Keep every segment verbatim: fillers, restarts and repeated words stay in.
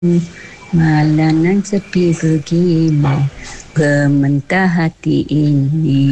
Malam nan sepi begini, gementah hati ini.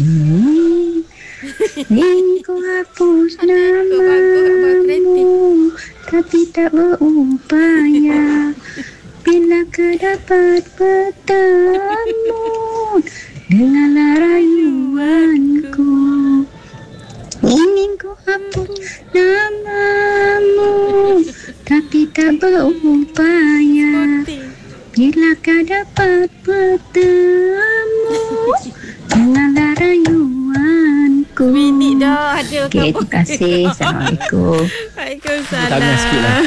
Ingin ku hapus namamu, tapi tak berupaya. Bila kau dapat bertemu denganlah rayuanku. Ingin ku hapus namamu, tapi tak berupaya. Bila kau dapat bertemu denganlah rayuanku. Minit dah ada. Okay, terima kasih. Assalamualaikum. Waalaikumsalam. Tangan sikit lah.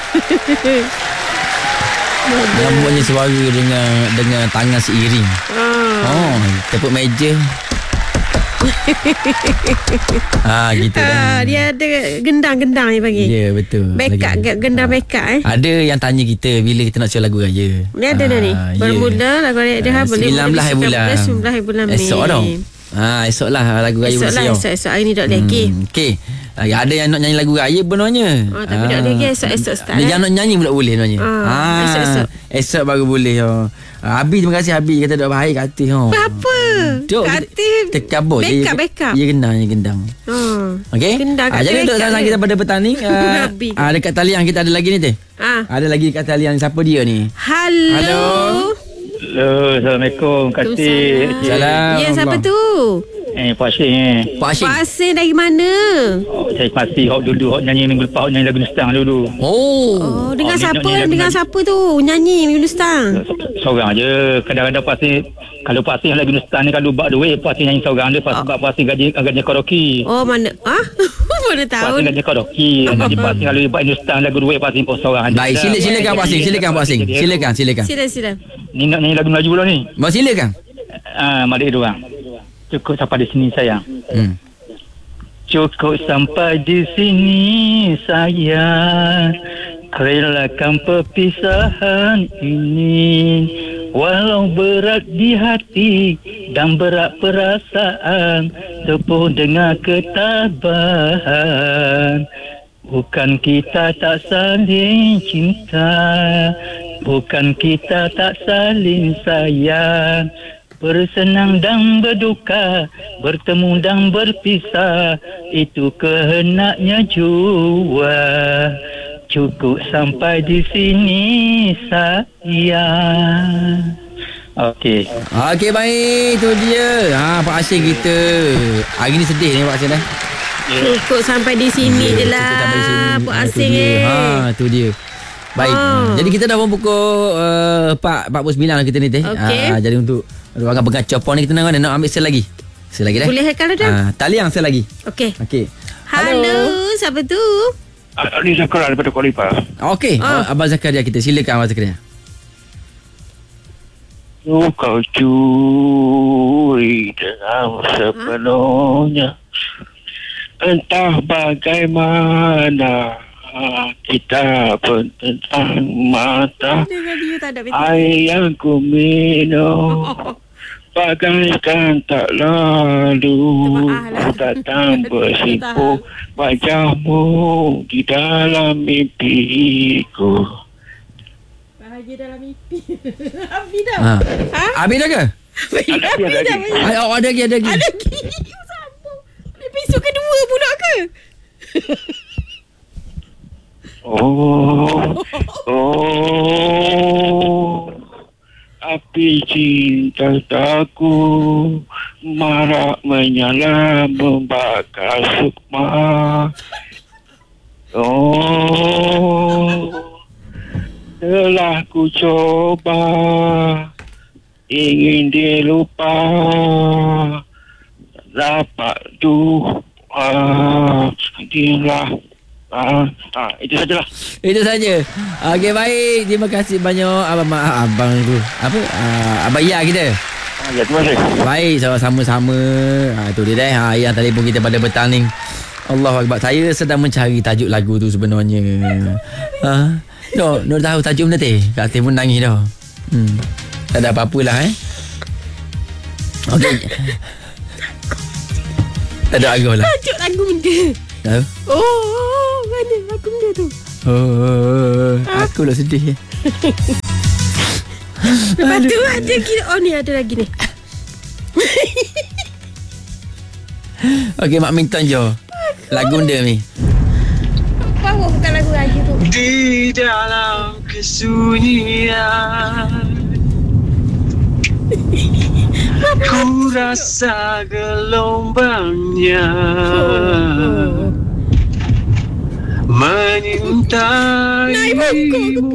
Rambutnya suara dengan dengan tangan seiring. Hmm. Oh, tepuk meja. Ah, gitu Ah, dah. dia ada gendang-gendang dia panggil. Ya, betul. Backup, Lagi- gendang Ah. backup eh. Ada yang tanya kita bila kita nak cari lagu raya. Ni ada dah ni. Ah, ya. Bermula lagu raya dia Ah, boleh sembilan belas hari bulan. sembilan belas hari bulan Mei. Esok dong. Ah, esok lah lagu raya Esok lah, bersih. esok, esok. Hari ni tak boleh lagi. Hmm, okey. Ah, ada yang nak nyanyi lagu raya benarnya. Oh, tapi tak boleh lagi. Esok-esok start, Dia eh. yang nak nyanyi pula boleh benarnya. Ah, esok-esok. Esok baru boleh. Oh. Ah, Abi terima kasih Abi kata dak baik kat hati. Oh. Apa? Duk, Kat hati. terkabut. Backup, backup. Ya gendang, ya gendang. Oh. Okey. Gendang kat Ah, jadi untuk backup sama dia. kita pada petang ni. ah, Nabi. ah, dekat talian kita ada lagi ni teh. Ah. Ada lagi dekat talian siapa dia ni? Halo. Halo. Hello, Assalamualaikum. Kasih. Salam. Ya, siapa tu? Eh, Pak Syed eh. Pak Hashim. Pak Asin dari mana? Oh, saya pasti hok dulu, hok nyanyi minggu lepas, hok nyanyi lagu Nustang dulu. Oh. Oh, dengan Oh, ni siapa? nak nyanyi Dengan lagu- siapa tu? Nyanyi Yunustang. Seorang je. Kadang-kadang pasti, kalau pasti lagu Nustang ni kalau bak duit, pasti nyanyi seorang dia. Pasti oh. pasti gaji gaji karaoke. Oh, mana? Ah? Mana tahu? Pasti gaji karaoke. Jadi pasti kalau bak Nustang lagu duit, pasti pun seorang je. Baik, sila silakan Pak Hashim, silakan Pak Hashim. Silakan, silakan. Sila, sila. Ni nak nyanyi lagu Melayu pula ni. Mau silakan. Ah, mari dua. Cukup sampai di sini sayang. Hmm. Cukup sampai di sini sayang, relakan perpisahan ini. Walau berat di hati dan berat perasaan, tepuh dengan ketabahan. Bukan kita tak saling cinta, bukan kita tak saling sayang. Bersenang dan berduka, bertemu dan berpisah, itu kehendaknya jua. Cukup sampai di sini sayang. Okey. Okey, baik. Itu dia. Ha, Pak Hashim kita. Hari ni sedih ni Pak Hashim dah. Cukup sampai di sini je Cukup lah. sampai sini. Pak Ha, tu Asin dia. eh. Ha, tu dia. Baik. Oh. Jadi kita dah pun pukul uh, empat empat puluh sembilan kita ni teh. Okey. Ah, jadi untuk orang pengacau ni kita nak mana nak ambil sel lagi. Sel lagi dah. Boleh kalau dah? Ah, taliang sel lagi. Okey. Okey. Halo. Siapa tu? Ali Zakaria daripada Kuala Lumpur. Okey. Ah. Oh, Abang Zakaria kita. Silakan Abang Zakaria. Kau curi dengan sepenuhnya. Entah bagaimana kita bertentang mata. Dengan dia tak ada Air yang ku minum bagaikan tak lalu. Termaaflah. Datang bersipu wajahmu di dalam mimpiku. Bahagia dalam mimpi. Abi dah. Ha. Ha? Habis dah ke? Abi dah. Abi dah. Ah, oh, ada lagi, ada lagi. Ada lagi. Sambung. Episod kedua pula ke? Oh, oh, api cinta aku marak menyala membakar sukma. Oh, telah ku coba ingin dilupa, dapat tu ah, dilah. Ah, ah, itu sajalah. Itu saja. Okey, baik. Terima kasih banyak abang ma- abang tu. Apa? Uh, abang Ya kita. Ah, ya, terima kasih. Baik, sama-sama. Ha, tu dia dah. Ha, yang telefon kita pada petang ni. Allahu Akbar. Saya sedang mencari tajuk lagu tu sebenarnya. Ha. No, no tahu tajuk benda teh. Kat telefon nangis dah. Hmm. Tak ada apa-apalah eh. Okey. Tak ada arah lah. Tajuk lagu benda. Tahu? Oh, mana lagu benda tu? Oh, aku lah sedih. Lepas tu ada kira. Oh ni ada lagi ni. Okey, Mak Minton jo. Lagu dia ni. Power bukan lagu lagi tu. Di dalam kesunyian ku rasa gelombangnya Oh, oh. menyintaimu.